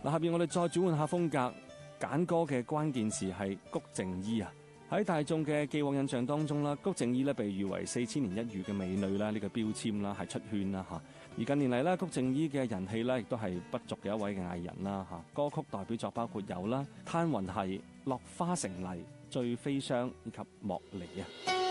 嗱，下邊我哋再轉換下風格，揀歌嘅關鍵詞係谷靜伊啊。喺大眾嘅既往印象當中啦，谷靜伊咧被譽為4000年一遇嘅美女啦，呢個標籤啦係出圈啦嚇。而近年嚟咧，谷靜伊嘅人氣咧亦都係不俗嘅一位嘅藝人啦嚇。歌曲代表作包括有啦《嘆雲係》、《落花成泥》、《醉飛霜》以及《莫離》啊。